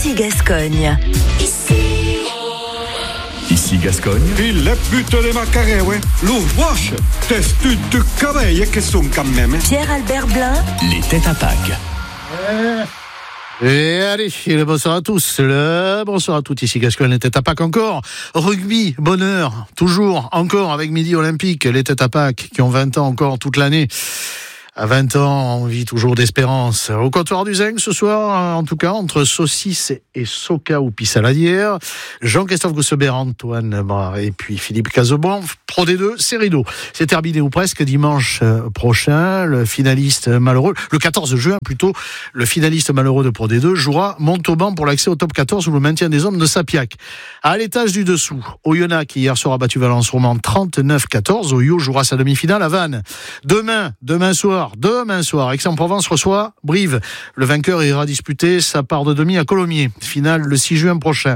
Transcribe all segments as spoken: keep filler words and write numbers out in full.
Ici Gascogne. Ici. Ici Gascogne. Il est buté de Macaré, ouais. L'ouvroche. Testu du cabello que sont quand même. Pierre-Albert Blin. Les têtes à Pâques. Et allez, le bonsoir à tous, le bonsoir à toutes, ici Gascogne, les têtes à Pâques encore, rugby, bonheur, toujours, encore avec Midi Olympique, les têtes à Pâques qui ont vingt ans encore toute l'année. À vingt ans, on vit toujours d'espérance. Au comptoir du Zinc, ce soir, en tout cas, entre saucisse et soca ou pissaladière, Jean-Christophe Goussebert, Antoine Bras et puis Philippe Cazobon, Pro D deux, c'est rideau. C'est terminé ou presque dimanche prochain. Le finaliste malheureux, le quatorze juin plutôt, le finaliste malheureux de Pro D deux jouera Montauban pour l'accès au top quatorze ou le maintien des hommes de Sapiac. À l'étage du dessous, Oyonnax qui hier soir a battu Valence Roman trente-neuf quatorze. Oyo jouera sa demi-finale à Vannes. Demain, demain soir, Demain soir, Aix-en-Provence reçoit Brive. Le vainqueur ira disputer sa part de demi à Colomiers. Finale le six juin prochain.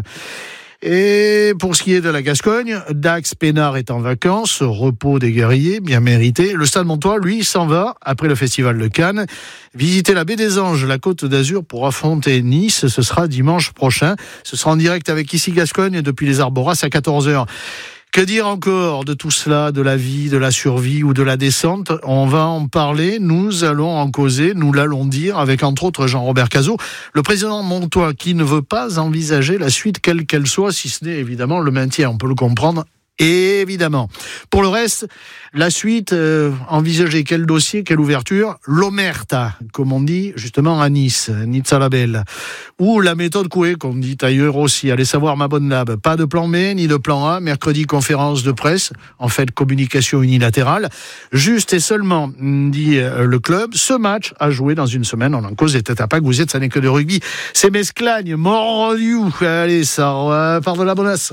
Et pour ce qui est de la Gascogne, Dax Pénard est en vacances, repos des guerriers, bien mérité. Le Stade Montois, lui, s'en va, après le festival de Cannes, visiter la baie des Anges, la Côte d'Azur, pour affronter Nice. Ce sera dimanche prochain. Ce sera en direct avec Ici Gascogne depuis les Arboras à quatorze heures. Que dire encore de tout cela, de la vie, de la survie ou de la descente? On va en parler, nous allons en causer, nous l'allons dire, avec entre autres Jean-Robert Cazot, le président Montois, qui ne veut pas envisager la suite quelle qu'elle soit, si ce n'est évidemment le maintien, on peut le comprendre. Évidemment. Pour le reste, la suite, euh, envisager quel dossier, quelle ouverture, l'omerta, comme on dit justement à Nice, Nizza la Belle, ou la méthode Coué, qu'on dit ailleurs aussi. Allez savoir ma bonne lab. Pas de plan B, ni de plan A. Mercredi, conférence de presse, en fait communication unilatérale. Juste et seulement, dit le club, ce match a joué dans une semaine. On en cause des têtes à Pâques. Vous êtes, ça n'est que de rugby. C'est Mesclagne, mordiou. Allez, ça euh, part de la bonasse.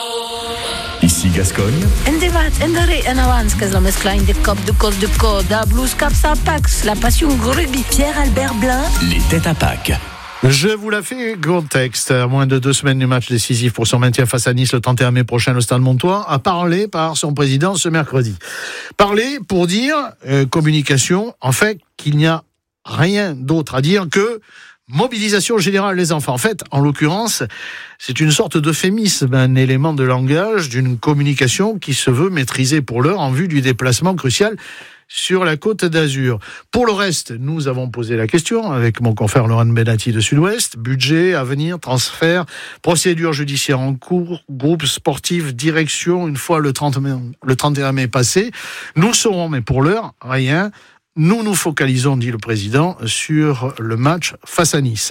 Ici Gascogne. Endevat, endare, en avance, que la Mesclagne de cop, de cos, de code, la blouse, cap, ça, Pax, la passion rugby. Pierre-Albert Blin. Les têtes à Pâques. Je vous la fais contexte. À moins de deux semaines du match décisif pour son maintien face à Nice le trente et un mai prochain, le Stade Montois a parlé par son président ce mercredi. Parler pour dire, euh, communication, en fait, qu'il n'y a rien d'autre à dire que mobilisation générale des enfants. En fait, en l'occurrence, c'est une sorte d'euphémisme, un élément de langage d'une communication qui se veut maîtrisée pour l'heure en vue du déplacement crucial sur la Côte d'Azur. Pour le reste, nous avons posé la question avec mon confrère Laurent Benatti de Sud-Ouest. Budget, avenir, transfert, procédure judiciaire en cours, groupe sportif, direction, une fois le trente mai, le trente et un mai passé. Nous saurons, mais pour l'heure, rien. Nous nous focalisons, dit le président, sur le match face à Nice.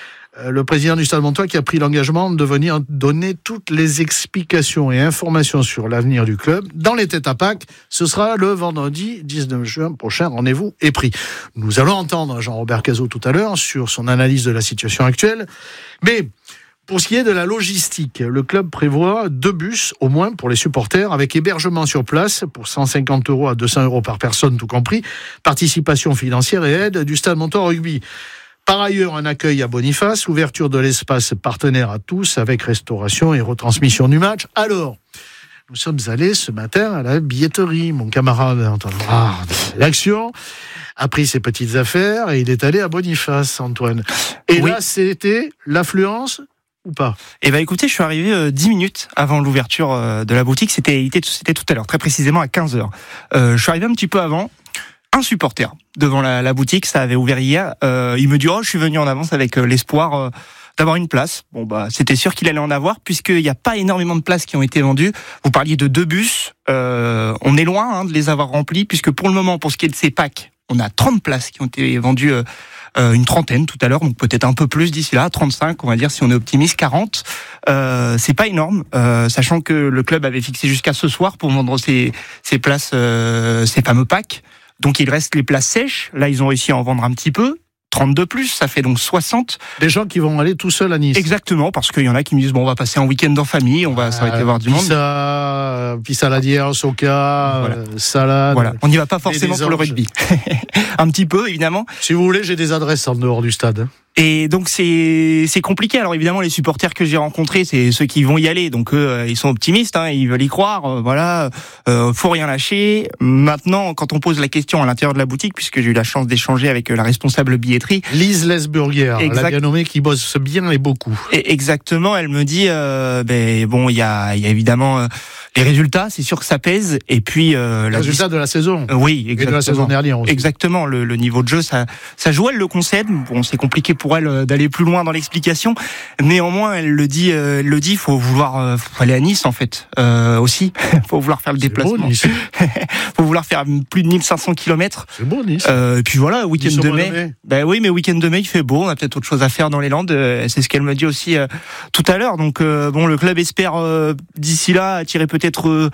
Le président du Stade Montois qui a pris l'engagement de venir donner toutes les explications et informations sur l'avenir du club dans les têtes à Pâques. Ce sera le vendredi dix-neuf juin prochain. Rendez-vous est pris. Nous allons entendre Jean-Robert Cazot tout à l'heure sur son analyse de la situation actuelle. Mais pour ce qui est de la logistique, le club prévoit deux bus au moins pour les supporters avec hébergement sur place pour cent cinquante euros à deux cents euros par personne tout compris, participation financière et aide du Stade Montois Rugby. Par ailleurs, un accueil à Boniface, ouverture de l'espace partenaire à tous avec restauration et retransmission du match. Alors, nous sommes allés ce matin à la billetterie. Mon camarade Antoine ah, l'action a pris ses petites affaires et il est allé à Boniface, Antoine. Et oui. Là, c'était l'affluence ou pas? Eh ben, écoutez, je suis arrivé euh, dix minutes avant l'ouverture euh, de la boutique. C'était, c'était tout à l'heure, très précisément à quinze heures. Euh, je suis arrivé un petit peu avant. Un supporter devant la, la boutique, ça avait ouvert hier. Euh, il me dit oh, je suis venu en avance avec euh, l'espoir euh, d'avoir une place. Bon bah, c'était sûr qu'il allait en avoir puisqu'il n'y a pas énormément de places qui ont été vendues. Vous parliez de deux bus, euh, on est loin hein, de les avoir remplis puisque pour le moment, pour ce qui est de ces packs, on a trente places qui ont été vendues, euh, euh, une trentaine tout à l'heure, donc peut-être un peu plus d'ici là, trente-cinq, on va dire si on est optimiste, quarante. Euh, c'est pas énorme, euh, sachant que le club avait fixé jusqu'à ce soir pour vendre ses, ses places, euh, ces fameux packs. Donc il reste les places sèches. Là, ils ont réussi à en vendre un petit peu. trente-deux plus, ça fait donc soixante. Des gens qui vont aller tout seuls à Nice. Exactement, parce qu'il y en a qui me disent bon, on va passer un week-end en famille, on va ah, s'arrêter voir du monde. Pissa, pissaladière, soca, voilà. euh, salade. Voilà. On n'y va pas forcément pour le rugby. Un petit peu, évidemment. Si vous voulez, j'ai des adresses en dehors du stade. Et donc c'est c'est compliqué. Alors évidemment les supporters que j'ai rencontrés, c'est ceux qui vont y aller. Donc eux, ils sont optimistes, hein, ils veulent y croire. Euh, voilà, euh, faut rien lâcher. Maintenant, quand on pose la question à l'intérieur de la boutique, puisque j'ai eu la chance d'échanger avec la responsable billetterie, Lise Lesburger, la bien nommée, qui bosse bien et beaucoup. Et exactement, elle me dit, euh, ben bon, il y a, il y a évidemment euh, les résultats, c'est sûr que ça pèse. Et puis euh, les résultats de la saison. Euh, oui, exactement. Et de la saison dernière aussi. Exactement, le, le niveau de jeu, ça, ça joue. Elle le concède. Bon, c'est compliqué pour elle d'aller plus loin dans l'explication. Néanmoins, elle le dit, euh, elle le dit, faut vouloir euh, faut aller à Nice en fait euh, aussi. faut vouloir faire le c'est déplacement. Beau, Nice. faut vouloir faire plus de mille cinq cents kilomètres. C'est beau Nice. Euh, et puis voilà, week-end Nice de mai. mai. Ben oui, mais week-end de mai, il fait beau. On a peut-être autre chose à faire dans les Landes. Euh, c'est ce qu'elle me dit aussi euh, tout à l'heure. Donc euh, bon, le club espère euh, d'ici là attirer peut-être euh,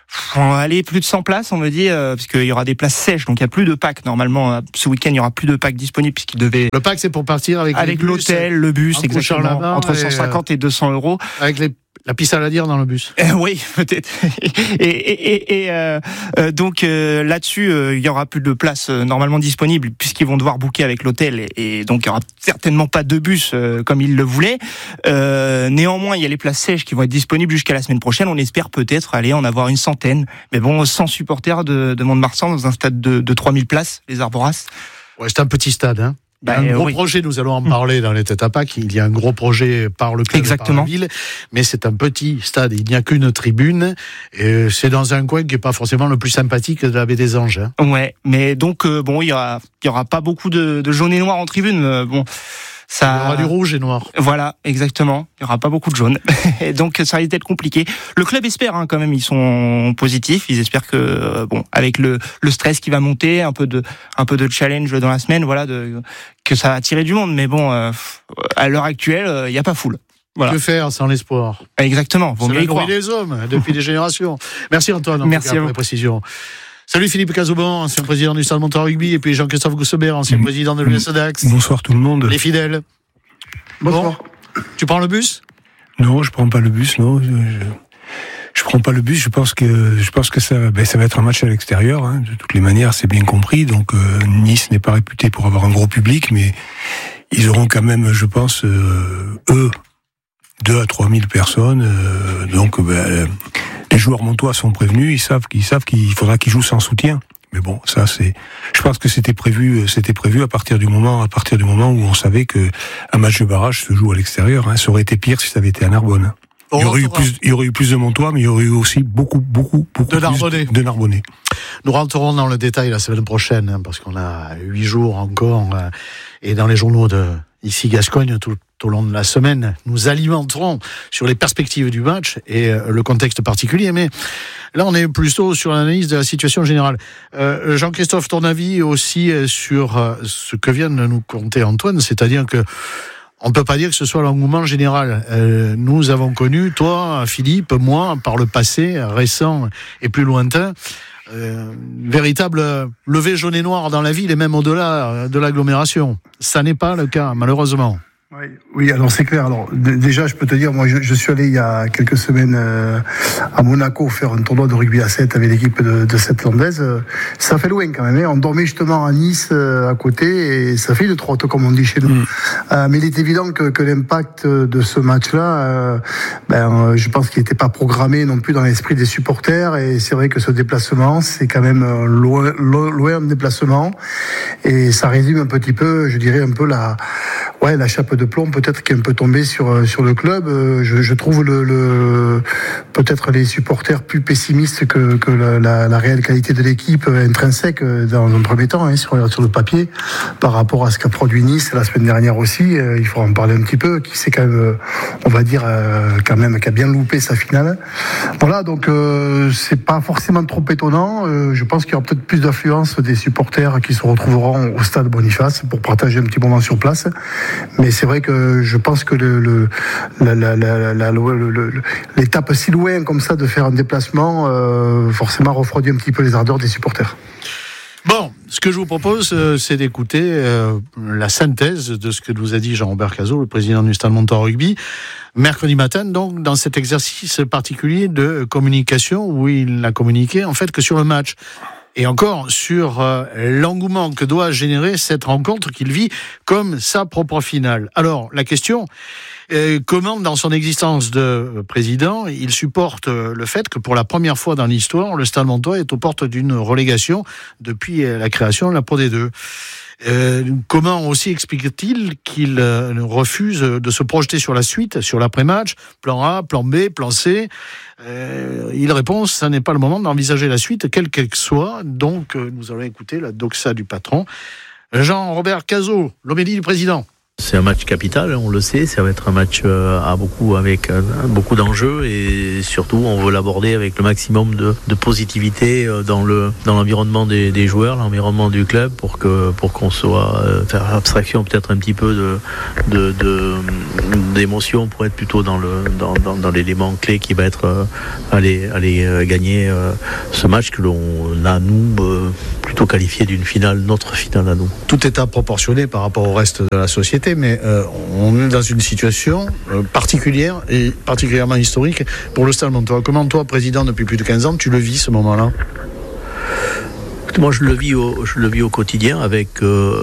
aller plus de cent places, on me dit, euh, parce qu'il y aura des places sèches, donc il y a plus de packs normalement. Ce week-end, il y aura plus de packs disponibles puisqu'il devait. Le pack, c'est pour partir avec avec les bus, l'hôtel, le bus, exactement, là-bas, entre cent cinquante et, et deux cents euros. Avec les la piste à la dire dans le bus. Euh, oui, peut-être. et et, et, et euh, euh, donc euh, là-dessus, euh, il y aura plus de places euh, normalement disponibles puisqu'ils vont devoir booker avec l'hôtel et, et donc il y aura certainement pas de bus euh, comme ils le voulaient. Euh, néanmoins, il y a les places sèches qui vont être disponibles jusqu'à la semaine prochaine. On espère peut-être aller en avoir une centaine, mais bon, cent supporters de, de Mont-de-Marsan dans un stade de, de trois mille places, les Arboras. Ouais, c'est un petit stade, hein. Il y a Ben, un gros oui. projet, nous allons en parler dans les têtes à Pâques. Il y a un gros projet par le club et par la ville, mais c'est un petit stade. Il n'y a qu'une tribune. Et c'est dans un coin qui n'est pas forcément le plus sympathique de la baie des Anges. Hein. Ouais, mais donc euh, bon, il y aura, il y aura pas beaucoup de, de jaune et noir en tribune. Euh, bon. Ça... Il y aura du rouge et noir. Voilà, exactement. Il y aura pas beaucoup de jaune. Et donc ça risque d'être compliqué. Le club espère hein, quand même, ils sont positifs. Ils espèrent que euh, bon, avec le, le stress qui va monter, un peu de un peu de challenge dans la semaine, voilà, de, que ça va attirer du monde. Mais bon, euh, à l'heure actuelle, il euh, y a pas foule. Voilà. Que faire sans l'espoir? Exactement. Vaut mieux y croire. les hommes depuis des générations. Merci Antoine. En Merci tout cas, à vous. pour les précisions. Salut Philippe Cazauban, ancien président du Stade Montreux Rugby, et puis Jean-Christophe Goussebert, ancien Mmh. président de l'U S Dax. Bonsoir tout le monde. Les fidèles. Bonsoir. Bon, tu prends le bus? Non, je prends pas le bus, non. Je, je, je prends pas le bus. Je pense que je pense que ça, ben, ça va être un match à l'extérieur. Hein. De toutes les manières, c'est bien compris. Donc euh, Nice n'est pas réputé pour avoir un gros public, mais ils auront quand même, je pense, euh, eux, deux à trois mille personnes. Euh, donc ben, les joueurs montois sont prévenus. Ils savent qu'ils savent qu'il faudra qu'ils jouent sans soutien. Mais bon, ça c'est. Je pense que c'était prévu, c'était prévu à partir du moment, à partir du moment où on savait que un match de barrage se joue à l'extérieur. Hein. Ça aurait été pire si ça avait été à Narbonne. Il y aurait eu plus, il y aurait eu plus de Montois, mais il y aurait eu aussi beaucoup, beaucoup, beaucoup de Narbonnais. de Narbonnais. Nous rentrerons dans le détail la semaine prochaine, hein, parce qu'on a huit jours encore, euh, et dans les journaux de ici Gascogne tout au long de la semaine, nous alimenterons sur les perspectives du match et euh, le contexte particulier. Mais là, on est plutôt sur l'analyse de la situation générale. Euh, Jean-Christophe, ton avis aussi sur euh, ce que vient de nous conter Antoine, c'est-à-dire que on ne peut pas dire que ce soit l'engouement général. Euh, nous avons connu, toi, Philippe, moi, par le passé, récent et plus lointain, euh, véritable levée jaune et noir dans la ville et même au-delà de l'agglomération. Ça n'est pas le cas, malheureusement. Oui, oui, alors c'est clair. Alors d- déjà, je peux te dire, moi, je, je suis allé il y a quelques semaines euh, à Monaco faire un tournoi de rugby à sept avec l'équipe de, de cette landaise. Euh, ça fait loin quand même. Hein. On dormait justement à Nice euh, à côté et ça fait de trotte comme on dit chez nous. Mmh. Euh, mais il est évident que, que l'impact de ce match-là, euh, ben, euh, je pense qu'il n'était pas programmé non plus dans l'esprit des supporters. Et c'est vrai que ce déplacement, c'est quand même euh, loin, loin de déplacement. Et ça résume un petit peu, je dirais un peu la, ouais, la chape de plomb peut-être qui est un peu tombé sur sur le club. Je, je trouve le, le peut-être les supporters plus pessimistes que que la, la, la réelle qualité de l'équipe intrinsèque dans un premier temps hein, sur sur le papier par rapport à ce qu'a produit Nice la semaine dernière aussi. Il faut en parler un petit peu. Qui c'est quand même, on va dire quand même, qui a bien loupé sa finale. Voilà, donc euh, c'est pas forcément trop étonnant. Euh, je pense qu'il y aura peut-être plus d'affluence des supporters qui se retrouveront au stade Boniface pour partager un petit moment sur place. Mais c'est vrai que je pense que le, le, la, la, la, la, le, le, l'étape si loin comme ça de faire un déplacement, euh, forcément refroidit un petit peu les ardeurs des supporters. Bon, ce que je vous propose, euh, c'est d'écouter euh, la synthèse de ce que nous a dit Jean-Robert Cazaux, le président du Stade Montreux Rugby, mercredi matin, donc, dans cet exercice particulier de communication où il a communiqué, en fait, que sur le match. Et encore sur euh, l'engouement que doit générer cette rencontre qu'il vit comme sa propre finale. Alors, la question, euh, comment dans son existence de président, il supporte euh, le fait que pour la première fois dans l'histoire, le Stade Montois est aux portes d'une relégation depuis euh, la création de la Pro D deux. Euh, comment aussi explique-t-il qu'il euh, refuse de se projeter sur la suite, sur l'après-match, plan A, plan B, plan C? euh, Il répond, ça n'est pas le moment d'envisager la suite, quelle qu'elle soit. Donc, euh, nous allons écouter la doxa du patron, Jean-Robert Cazot, l'homélie du président. C'est un match capital, on le sait, ça va être un match à beaucoup, avec beaucoup d'enjeux et surtout on veut l'aborder avec le maximum de, de positivité dans, le, dans l'environnement des, des joueurs, l'environnement du club pour, que, pour qu'on soit, faire abstraction peut-être un petit peu de, de, de, d'émotion pour être plutôt dans, le, dans, dans, dans l'élément clé qui va être aller, aller gagner ce match que l'on a nous plutôt qualifié d'une finale, notre finale à nous. Tout est à proportionner par rapport au reste de la société. Mais euh, on est dans une situation euh, particulière et particulièrement historique pour le Stade Montois. Comment toi, président depuis plus de quinze ans, tu le vis ce moment-là ? Moi, je le vis au, je le vis au quotidien avec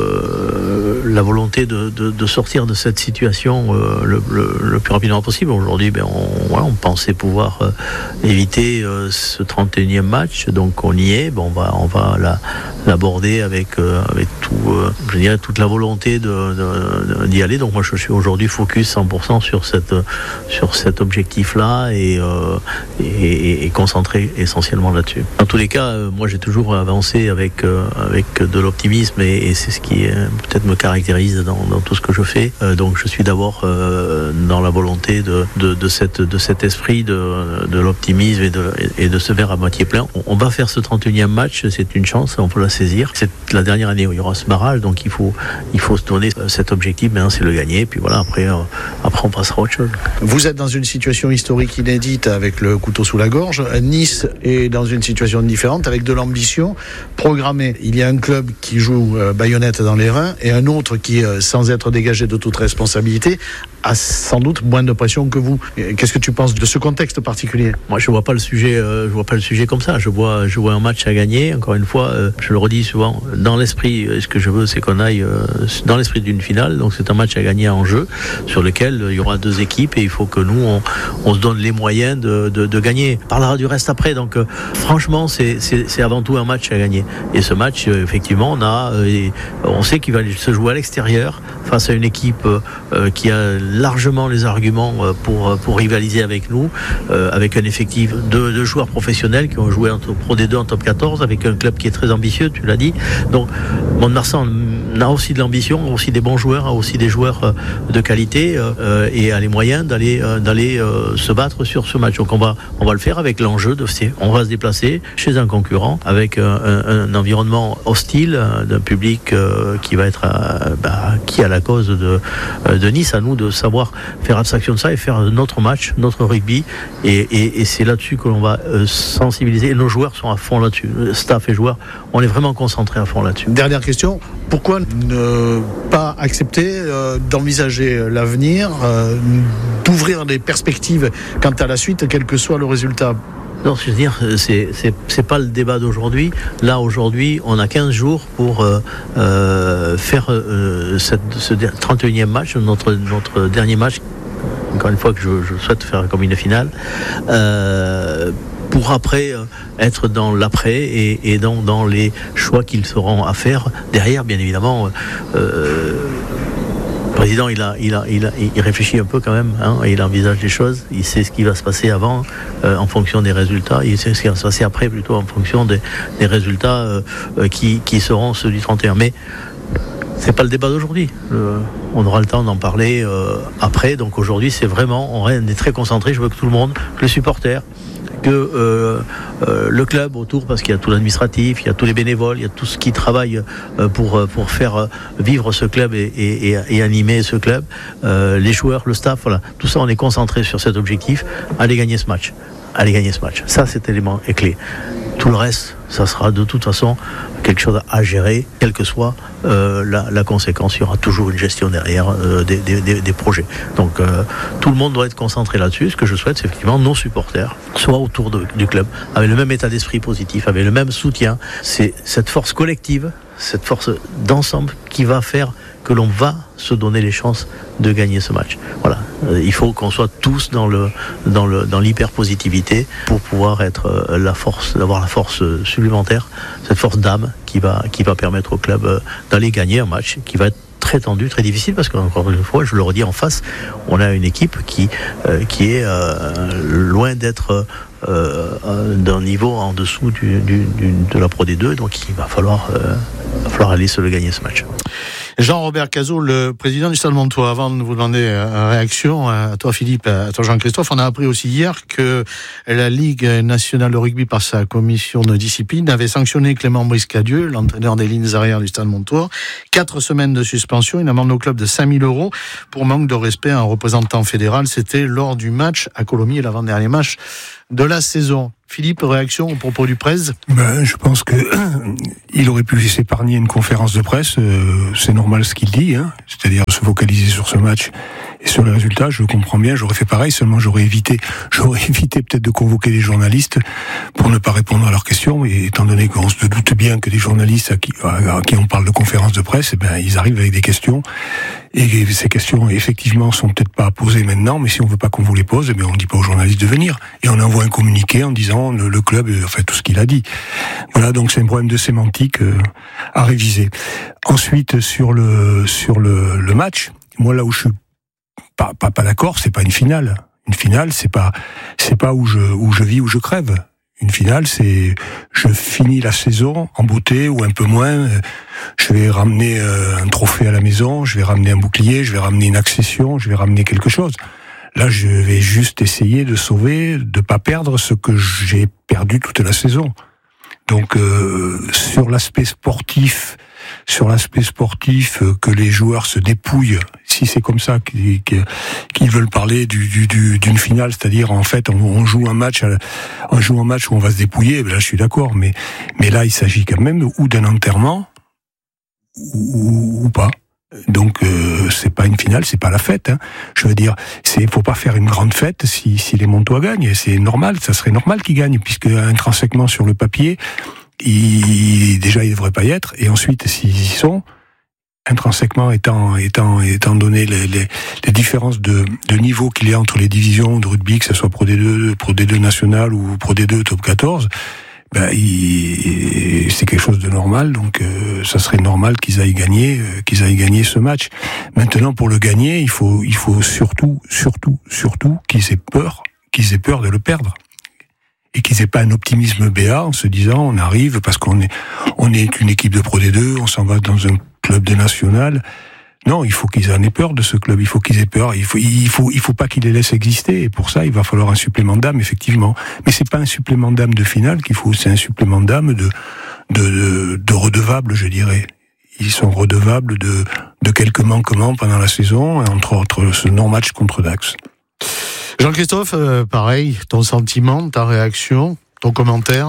euh, la volonté de, de, de sortir de cette situation euh, le, le, le plus rapidement possible. Aujourd'hui, ben, on, voilà, on pensait pouvoir euh, éviter euh, ce trente et unième match, donc on y est. Bon, on va, on va la, l'aborder avec, euh, avec tout, euh, je dirais, toute la volonté de, de, d'y aller. Donc moi, je suis aujourd'hui focus cent pour cent sur, cette, sur cet objectif-là et, euh, et, et concentré essentiellement là-dessus. Dans tous les cas, euh, moi, j'ai toujours avancé avec euh, avec de l'optimisme et, et c'est ce qui euh, peut-être me caractérise dans, dans tout ce que je fais. Euh, donc je suis d'abord euh, dans la volonté de, de de cette de cet esprit de de l'optimisme et de et de ce verre à moitié plein. On, on va faire ce trente et unième match, c'est une chance, on peut la saisir. C'est la dernière année où il y aura ce barrage, donc il faut il faut se donner cet objectif. Maintenant, c'est le gagner. Puis voilà, après euh, après on passera à autre chose. Vous êtes dans une situation historique inédite avec le couteau sous la gorge. Nice est dans une situation différente avec de l'ambition programmé. Il y a un club qui joue euh, baïonnette dans les reins et un autre qui, euh, sans être dégagé de toute responsabilité, a sans doute moins de pression que vous. Qu'est-ce que tu penses de ce contexte particulier ? Moi, je vois pas le sujet, euh, je vois pas le sujet comme ça. Je vois, je vois un match à gagner. Encore une fois, euh, je le redis souvent. Dans l'esprit, ce que je veux, c'est qu'on aille euh, dans l'esprit d'une finale. Donc, c'est un match à gagner en jeu, sur lequel euh, il y aura deux équipes et il faut que nous, on, on se donne les moyens de, de, de gagner. On parlera du reste après. Donc, euh, franchement, c'est, c'est, c'est avant tout un match à gagner. Et ce match, euh, effectivement, on a, euh, on sait qu'il va se jouer à l'extérieur face à une équipe euh, qui a largement les arguments pour, pour rivaliser avec nous, euh, avec un effectif de, de joueurs professionnels qui ont joué en Pro D deux en top quatorze, avec un club qui est très ambitieux, tu l'as dit. Donc, Mont-de-Marsan a aussi de l'ambition, a aussi des bons joueurs, a aussi des joueurs de qualité euh, et a les moyens d'aller, euh, d'aller euh, se battre sur ce match. Donc, on va, on va le faire avec l'enjeu de, on va se déplacer chez un concurrent avec un, un, un environnement hostile, d'un public euh, qui va être, euh, bah, qui a la cause de, de Nice, à nous de savoir faire abstraction de ça et faire notre match, notre rugby et, et, et c'est là-dessus que l'on va euh, sensibiliser et nos joueurs sont à fond là-dessus, le staff et joueurs, on est vraiment concentrés à fond là-dessus. Dernière question, pourquoi ne pas accepter euh, d'envisager l'avenir, euh, d'ouvrir des perspectives quant à la suite, quel que soit le résultat ? Non, je veux dire, c'est, c'est, c'est pas le débat d'aujourd'hui. Là, aujourd'hui, on a quinze jours pour euh, euh, faire euh, cette, ce trente et unième match, notre, notre dernier match, encore une fois que je, je souhaite faire comme une finale, euh, pour après euh, être dans l'après et, et dans, dans les choix qu'ils seront à faire derrière, bien évidemment. Euh, Le président, il, a, il, a, il, a, il réfléchit un peu quand même, hein, et il envisage les choses, il sait ce qui va se passer avant euh, en fonction des résultats, il sait ce qui va se passer après plutôt en fonction des, des résultats euh, qui, qui seront ceux du trente et un. Mais c'est pas le débat d'aujourd'hui, le, on aura le temps d'en parler euh, après, donc aujourd'hui c'est vraiment, on est très concentré, je veux que tout le monde, que les supporters, que euh, euh, le club autour, parce qu'il y a tout l'administratif, il y a tous les bénévoles, il y a tout ce qui travaille euh, pour, pour faire vivre ce club et, et, et animer ce club, euh, les joueurs, le staff, voilà, tout ça on est concentré sur cet objectif, aller gagner ce match. aller gagner ce match. Ça, cet élément est clé. Tout le reste, ça sera de toute façon quelque chose à gérer, quelle que soit euh, la, la conséquence. Il y aura toujours une gestion derrière euh, des, des, des, des projets. Donc euh, tout le monde doit être concentré là-dessus. Ce que je souhaite, c'est effectivement nos supporters soient autour de, du club, avec le même état d'esprit positif, avec le même soutien. C'est cette force collective, cette force d'ensemble qui va faire que l'on va se donner les chances de gagner ce match. Voilà, euh, il faut qu'on soit tous dans le dans le dans l'hyper-positivité pour pouvoir être euh, la force, d'avoir la force supplémentaire, cette force d'âme qui va qui va permettre au club euh, d'aller gagner un match qui va être très tendu, très difficile, parce qu'encore une fois, je le redis, en face, on a une équipe qui euh, qui est euh, loin d'être euh, d'un niveau en dessous du, du, du, de la Pro D deux, donc il va falloir euh, va falloir aller se le gagner ce match. Jean-Robert Cazot, le président du Stade Montois, avant de vous demander une réaction, à toi Philippe, à toi Jean-Christophe, on a appris aussi hier que la Ligue nationale de rugby, par sa commission de discipline, avait sanctionné Clément Briscadieu, l'entraîneur des lignes arrières du Stade Montois, quatre semaines de suspension, une amende au club de cinq mille euros pour manque de respect à un représentant fédéral. C'était lors du match à Colomiers, l'avant-dernier match de la saison. Philippe, réaction au propos du presse ? Ben, je pense que il aurait pu s'épargner une conférence de presse. Euh, c'est normal ce qu'il dit, hein, c'est-à-dire se focaliser sur ce match et sur les résultats. Je comprends bien, j'aurais fait pareil. Seulement, j'aurais évité, j'aurais évité peut-être de convoquer des journalistes pour ne pas répondre à leurs questions. Et étant donné qu'on se doute bien que les journalistes à qui, à qui on parle de conférence de presse, eh ben, ils arrivent avec des questions. Et ces questions, effectivement, sont peut-être pas posées maintenant, mais si on veut pas qu'on vous les pose, eh bien, on dit pas aux journalistes de venir. Et on envoie un communiqué en disant le, le club, enfin, tout ce qu'il a dit. Voilà, donc c'est un problème de sémantique euh, à réviser. Ensuite, sur le, sur le, le match, moi, là où je suis pas, pas, pas d'accord, c'est pas une finale. Une finale, c'est pas, c'est pas où je, où je vis, où je crève. Une finale, c'est je finis la saison en beauté ou un peu moins. Je vais ramener un trophée à la maison, je vais ramener un bouclier, je vais ramener une accession, je vais ramener quelque chose. Là, je vais juste essayer de sauver, de pas perdre ce que j'ai perdu toute la saison. Donc, euh, sur l'aspect sportif, sur l'aspect sportif, euh, que les joueurs se dépouillent, si c'est comme ça qu'ils, qu'ils veulent parler du, du, du, d'une finale, c'est-à-dire en fait on, on joue un match, on joue un match où on va se dépouiller, ben là je suis d'accord, mais mais là il s'agit quand même ou d'un enterrement ou, ou pas. Donc euh, c'est pas une finale, c'est pas la fête. Hein. Je veux dire, c'est faut pas faire une grande fête si, si les Montois gagnent. C'est normal, ça serait normal qu'ils gagnent, puisque intrinsèquement sur le papier, ils, déjà ils devraient pas y être. Et ensuite, s'ils y sont, intrinsèquement étant étant étant donné les, les, les différences de, de niveau qu'il y a entre les divisions de rugby, que ce soit Pro D deux, Pro D deux national ou Pro D deux top quatorze. Ben, il, c'est quelque chose de normal, donc euh, ça serait normal qu'ils aillent gagner, euh, qu'ils aillent gagner ce match. Maintenant, pour le gagner, il faut, il faut surtout, surtout, surtout qu'ils aient peur, qu'ils aient peur de le perdre, et qu'ils aient pas un optimisme béat en se disant on arrive parce qu'on est, on est une équipe de Pro D deux, on s'en va dans un club de national. Non, il faut qu'ils en aient peur de ce club. Il faut qu'ils aient peur. Il faut, il faut, il faut pas qu'ils les laissent exister. Et pour ça, il va falloir un supplément d'âme, effectivement. Mais c'est pas un supplément d'âme de finale qu'il faut. C'est un supplément d'âme de, de, de, de redevables, je dirais. Ils sont redevables de, de quelques manquements pendant la saison, entre autres ce non-match contre Dax. Jean-Christophe, euh, pareil, ton sentiment, ta réaction, ton commentaire?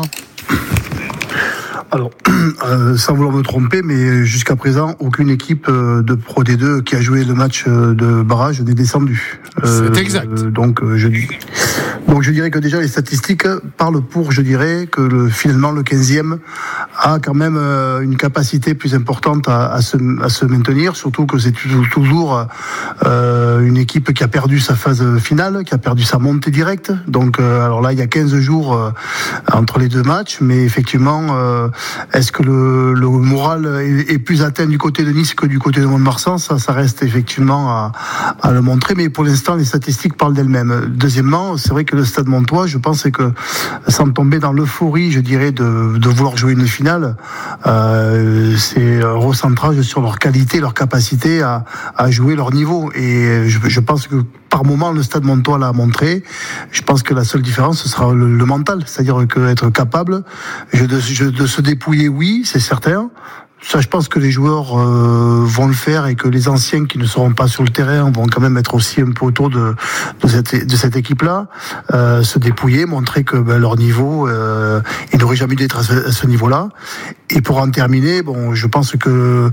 Alors, euh, sans vouloir me tromper, mais jusqu'à présent, aucune équipe euh, de Pro D deux qui a joué le match euh, de barrage n'est descendue. Euh, C'est exact. Euh, donc, euh, je, donc, je dirais que déjà les statistiques parlent pour, je dirais, que le, finalement le quinzième a quand même euh, une capacité plus importante à, à, se, à se maintenir, surtout que c'est toujours euh, une équipe qui a perdu sa phase finale, qui a perdu sa montée directe. Donc, euh, alors là, il y a quinze jours euh, entre les deux matchs, mais effectivement... Euh, Est-ce que le, le moral est, est plus atteint du côté de Nice que du côté de Mont-de-Marsan? Ça, ça reste effectivement à, à le montrer, mais pour l'instant, les statistiques parlent d'elles-mêmes. Deuxièmement, c'est vrai que le Stade Montois, je pense que sans tomber dans l'euphorie, je dirais, de, de vouloir jouer une finale, euh, c'est un recentrage sur leur qualité, leur capacité à, à jouer leur niveau. Et je, je pense que par moment, le Stade Montois l'a montré. Je pense que la seule différence, ce sera le, le mental, c'est-à-dire que être capable je, de, je, de se dépouiller, oui, c'est certain. ça, je pense que les joueurs euh, vont le faire et que les anciens qui ne seront pas sur le terrain vont quand même être aussi un peu autour de, de cette, de cette équipe-là, euh, se dépouiller, montrer que ben, leur niveau, euh, ils n'auraient jamais dû être à ce, à ce niveau-là. Et pour en terminer, bon, je pense que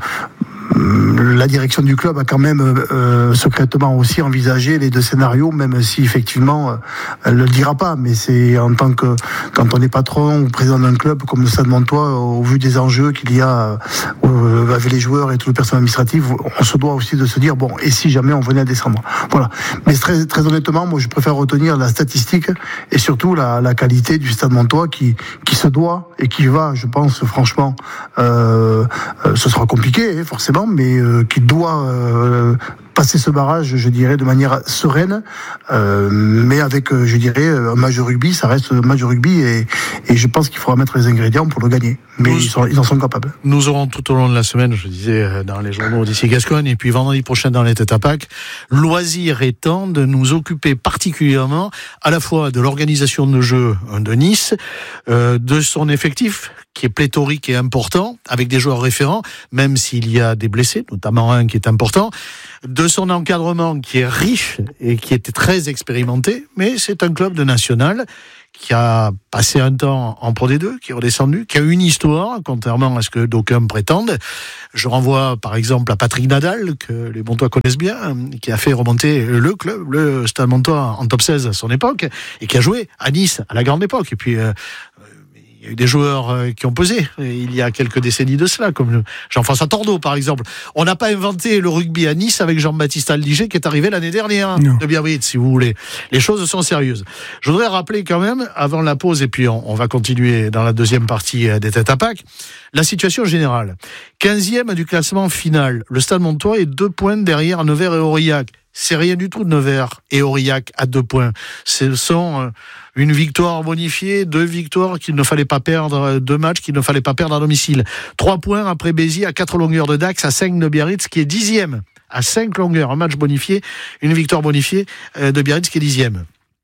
la direction du club a quand même euh, secrètement aussi envisagé les deux scénarios, même si effectivement euh, elle ne le dira pas, mais c'est en tant que quand on est patron ou président d'un club comme le Stade Montois, au vu des enjeux qu'il y a euh, avec les joueurs et tout le personnel administratif, on se doit aussi de se dire bon, et si jamais on venait à descendre. Voilà. Mais très très honnêtement, moi je préfère retenir la statistique et surtout la, la qualité du Stade Montois qui qui se doit et qui va, je pense franchement, euh, euh, ce sera compliqué forcément, mais euh, qui doit euh, passer ce barrage, je dirais, de manière sereine, euh, mais avec, euh, je dirais, un match de rugby, ça reste un match de rugby, et, et je pense qu'il faudra mettre les ingrédients pour le gagner. Mais nous, ils, sont, ils en sont capables. Nous aurons tout au long de la semaine, je disais, dans les journaux d'ici Gascogne, et puis vendredi prochain dans les Têtes à Pâques, loisir et temps de nous occuper particulièrement à la fois de l'organisation de jeu de Nice, euh, de son effectif, qui est pléthorique et important, avec des joueurs référents, même s'il y a des blessés, notamment un qui est important, de son encadrement qui est riche et qui était très expérimenté, mais c'est un club de national qui a passé un temps en Pro D deux, qui est redescendu, qui a une histoire, contrairement à ce que d'aucuns prétendent. Je renvoie par exemple à Patrick Nadal, que les Montois connaissent bien, qui a fait remonter le club, le Stade Montois en top seize à son époque, et qui a joué à Nice à la grande époque. Et puis... Euh, il y a eu des joueurs qui ont pesé il y a quelques décennies de cela, comme Jean-François Tordeau par exemple. On n'a pas inventé le rugby à Nice avec Jean-Baptiste Aldiger qui est arrivé l'année dernière non. de Biarritz, si vous voulez. Les choses sont sérieuses. Je voudrais rappeler quand même, avant la pause, et puis on, on va continuer dans la deuxième partie des Têtes à Pâques, la situation générale. quinzième du classement final. Le Stade Montois est deux points derrière Nevers et Aurillac. C'est rien du tout de Nevers et Aurillac à deux points. Ce sont... Euh, une victoire bonifiée, deux victoires qu'il ne fallait pas perdre, deux matchs qu'il ne fallait pas perdre à domicile. Trois points après Béziers à quatre longueurs de Dax, à cinq de Biarritz qui est dixième. À cinq longueurs, un match bonifié, une victoire bonifiée de Biarritz qui est dixième.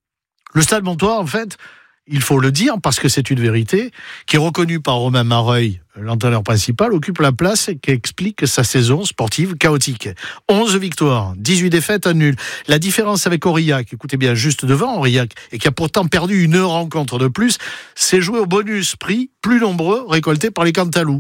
Le Stade Montois, en fait, il faut le dire parce que c'est une vérité, qui est reconnue par Romain Mareuil, l'entraîneur principal, occupe la place qui explique sa saison sportive chaotique. onze victoires, dix-huit défaites, un nul. La différence avec Aurillac, écoutez bien, juste devant Aurillac, et qui a pourtant perdu une rencontre de plus, c'est joué au bonus prix plus nombreux récoltés par les Cantalous.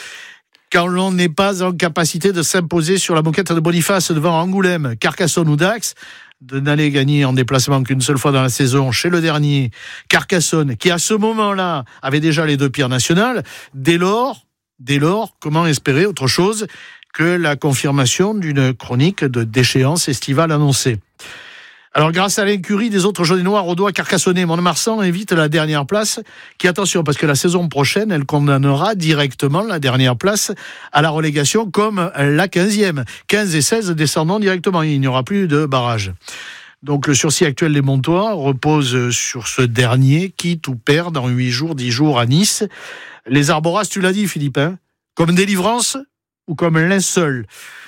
Quand l'on n'est pas en capacité de s'imposer sur la moquette de Boniface devant Angoulême, Carcassonne ou Dax, de n'aller gagner en déplacement qu'une seule fois dans la saison chez le dernier, Carcassonne, qui à ce moment-là avait déjà les deux pierres nationales, dès lors, dès lors, comment espérer autre chose que la confirmation d'une chronique de déchéance estivale annoncée? Alors, grâce à l'incurie des autres jaunets noirs au doigt carcassonnais, Mont-de-Marsan évite la dernière place, qui, attention, parce que la saison prochaine, elle condamnera directement la dernière place à la relégation comme la quinzième. quinze et seize descendant directement, il n'y aura plus de barrage. Donc, le sursis actuel des Montois repose sur ce dernier, quitte ou perd dans huit jours, dix jours à Nice. Les Arboras, tu l'as dit, Philippe, hein, comme délivrance ou comme linceul.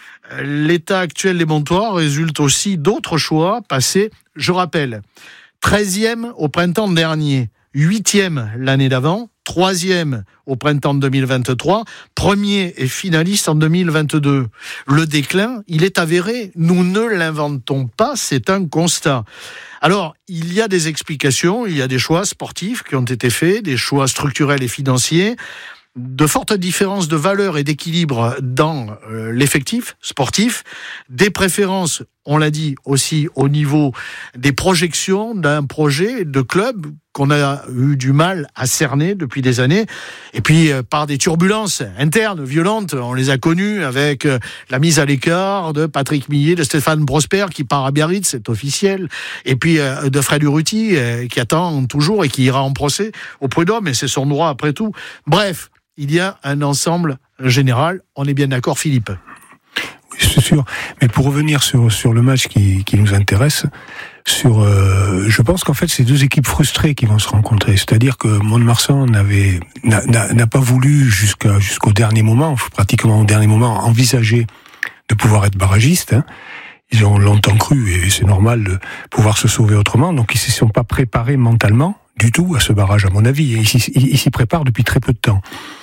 L'état actuel des Montois résulte aussi d'autres choix passés. Je rappelle, treizième au printemps dernier, huitième l'année d'avant, troisième au printemps deux mille vingt-trois, premier et finaliste en deux mille vingt-deux. Le déclin, il est avéré. Nous ne l'inventons pas, c'est un constat. Alors, il y a des explications, il y a des choix sportifs qui ont été faits, des choix structurels et financiers, de fortes différences de valeur et d'équilibre dans euh, l'effectif sportif, des préférences, on l'a dit aussi au niveau des projections d'un projet de club qu'on a eu du mal à cerner depuis des années, et puis euh, par des turbulences internes violentes, on les a connues avec euh, la mise à l'écart de Patrick Millet, de Stéphane Prosper qui part à Biarritz, c'est officiel, et puis euh, de Fred Urruti euh, qui attend toujours et qui ira en procès au prud'homme, et c'est son droit après tout. Bref, il y a un ensemble général, on est bien d'accord, Philippe? Oui, c'est sûr. Mais pour revenir sur, sur le match qui, qui nous intéresse, sur, euh, je pense qu'en fait, c'est deux équipes frustrées qui vont se rencontrer. C'est-à-dire que Mont-de-Marsan n'avait, n'a, n'a, n'a pas voulu jusqu'à, jusqu'au dernier moment, pratiquement au dernier moment, envisager de pouvoir être barragiste, hein. Ils ont longtemps cru, et c'est normal de pouvoir se sauver autrement, donc ils ne se sont pas préparés mentalement du tout à ce barrage, à mon avis, et ils, ils s'y préparent depuis très peu de temps.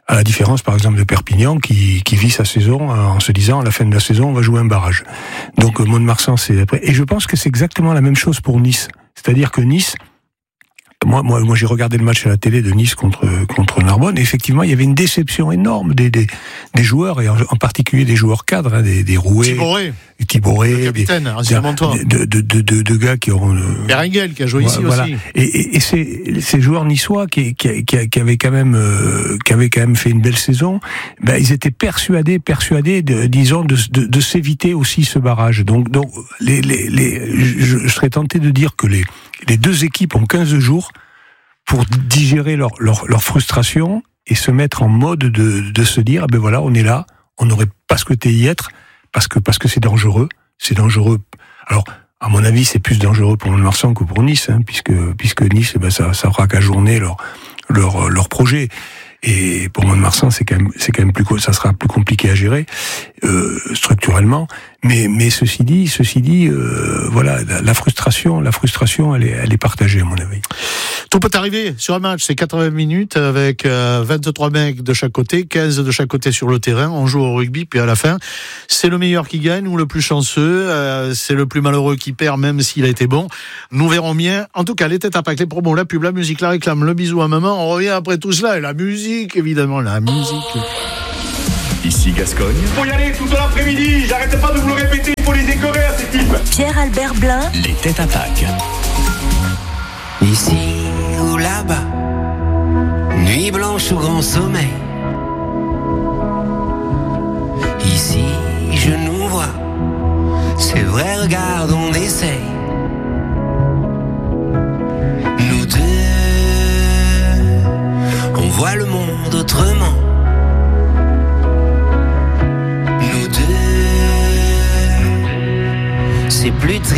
À la différence, par exemple, de Perpignan, qui, qui vit sa saison en se disant, à la fin de la saison, on va jouer un barrage. Donc, Mont-de-Marsan, c'est après. Et je pense que c'est exactement la même chose pour Nice. C'est-à-dire que Nice, Moi, moi, moi, j'ai regardé le match à la télé de Nice contre contre Narbonne. Et effectivement, il y avait une déception énorme des des, des joueurs et en, en particulier des joueurs cadres, hein, des des Rouet, Thiboré, Thiboré, le capitaine, des, de, de, de, de, de gars qui auront Berenguel qui a joué ici voilà. aussi. Et, et, et ces ces joueurs niçois qui qui qui, qui avaient quand même euh, qui avaient quand même fait une belle saison, ben ils étaient persuadés persuadés de, disons de, de de s'éviter aussi ce barrage. Donc donc les les les je, je serais tenté de dire que les les deux équipes ont quinze jours pour digérer leur, leur, leur frustration et se mettre en mode de, de se dire, ben voilà, on est là, on n'aurait pas souhaité y être, parce que, parce que c'est dangereux, c'est dangereux. Alors, à mon avis, c'est plus dangereux pour Mont-de-Marsan que pour Nice, hein, puisque, puisque Nice, ben ça, ça aura qu'à journer leur, leur, leur projet. Et pour Mont-de-Marsan, c'est quand même, c'est quand même plus, ça sera plus compliqué à gérer, euh, structurellement. Mais, mais ceci dit, ceci dit, euh, voilà, la, la frustration, la frustration, elle est, elle est partagée, à mon avis. Tout peut arriver sur un match, c'est quatre-vingts minutes avec euh, vingt-trois mecs de chaque côté, quinze de chaque côté sur le terrain. On joue au rugby, puis à la fin, c'est le meilleur qui gagne ou le plus chanceux, euh, c'est le plus malheureux qui perd, même s'il a été bon. Nous verrons bien. En tout cas, les têtes à pack, les promos, la pub, la musique, la réclame, le bisou à maman. On revient après tout cela et la musique, évidemment, la musique. Ici Gascogne. Faut y aller tout l'après-midi, j'arrête pas de vous le répéter, il faut les écœurer à ces types. Pierre-Albert Blin. Les têtes à pack. Ici ou là-bas, nuit blanche ou grand sommeil. Ici je nous vois, c'est vrai, regarde, on essaye. Nous deux, on voit le monde autrement. Nous deux, c'est plus triste.